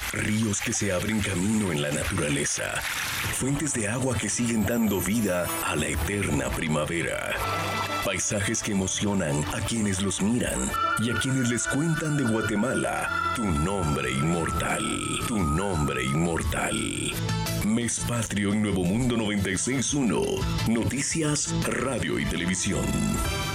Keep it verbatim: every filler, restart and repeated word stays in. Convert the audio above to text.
ríos que se abren camino en la naturaleza, fuentes de agua que siguen dando vida a la eterna primavera, paisajes que emocionan a quienes los miran y a quienes les cuentan de Guatemala, tu nombre inmortal, tu nombre inmortal. Mes Patrio en Nuevo Mundo noventa y seis punto uno, Noticias, Radio y Televisión.